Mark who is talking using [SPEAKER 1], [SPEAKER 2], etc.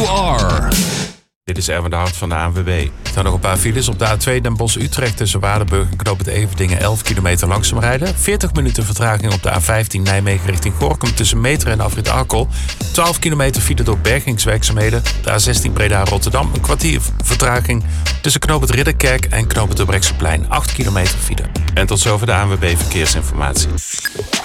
[SPEAKER 1] You Are.
[SPEAKER 2] Dit is Erwin de Hart van de ANWB. Er staan nog een paar files op de A2 Den Bosch-Utrecht tussen Waardenburg en Knoop het Everdingen 11 kilometer langzaam rijden. 40 minuten vertraging op de A15 Nijmegen richting Gorinchem tussen Meteren en Afrit Arkel. 12 kilometer file door bergingswerkzaamheden. De A16 Breda-Rotterdam een kwartier vertraging tussen Knoop het Ridderkerk en Knoop het Dordrechtsplein 8 kilometer file. En tot zover de ANWB Verkeersinformatie.